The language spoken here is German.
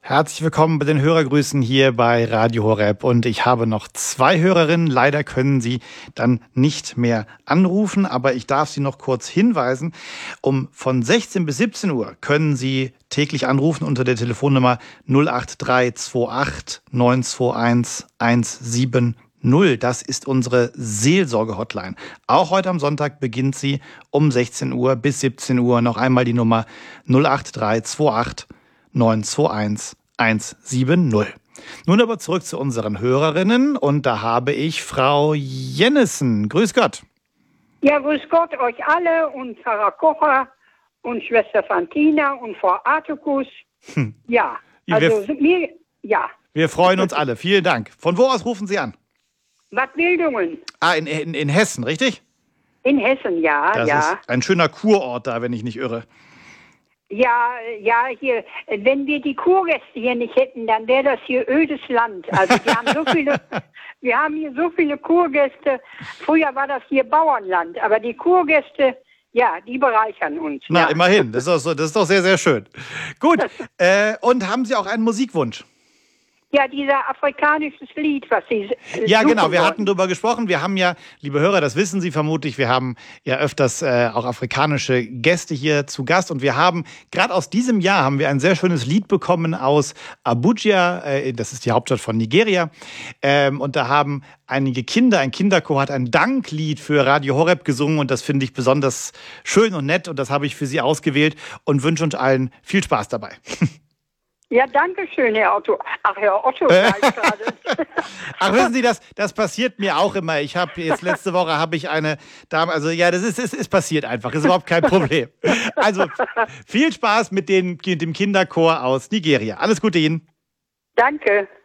Herzlich willkommen bei den Hörergrüßen hier bei Radio Horeb. Und ich habe noch 2 Hörerinnen. Leider können Sie dann nicht mehr anrufen, aber ich darf Sie noch kurz hinweisen. Von 16 bis 17 Uhr können Sie täglich anrufen unter der Telefonnummer 08328 921 170. Das ist unsere Seelsorge-Hotline. Auch heute am Sonntag beginnt sie um 16 Uhr bis 17 Uhr. Noch einmal die Nummer 08328 921 170. Nun aber zurück zu unseren Hörerinnen und da habe ich Frau Jennissen. Grüß Gott. Ja, grüß Gott euch alle und Pfarrer Kocher und Schwester Fantina und Frau Artukus. Ja, also Wir freuen uns alle. Vielen Dank. Von wo aus rufen Sie an? Bad Wildungen. In Hessen, richtig? In Hessen, ja. Das ist ein schöner Kurort da, wenn ich nicht irre. Ja, hier, wenn wir die Kurgäste hier nicht hätten, dann wäre das hier ödes Land. Also wir haben hier so viele Kurgäste. Früher war das hier Bauernland, aber die Kurgäste, ja, die bereichern uns. Na, immerhin, das ist doch sehr, sehr schön. Gut, und haben Sie auch einen Musikwunsch? Ja, dieser afrikanisches Lied, was Sie ja, genau, wir hatten darüber gesprochen. Wir haben ja, liebe Hörer, das wissen Sie vermutlich, wir haben ja öfters auch afrikanische Gäste hier zu Gast. Und wir haben, gerade aus diesem Jahr, haben wir ein sehr schönes Lied bekommen aus Abuja, das ist die Hauptstadt von Nigeria. Und da haben einige Kinder, ein Kinderchor hat ein Danklied für Radio Horeb gesungen. Und das finde ich besonders schön und nett. Und das habe ich für Sie ausgewählt und wünsche uns allen viel Spaß dabei. Ja, danke schön, Herr Otto. Ach, Herr Otto, war ich gerade. Ach, wissen Sie, das passiert mir auch immer. Ich habe jetzt letzte Woche eine Dame, also ja, das ist passiert einfach, ist überhaupt kein Problem. Also viel Spaß mit dem Kinderchor aus Nigeria. Alles Gute Ihnen. Danke.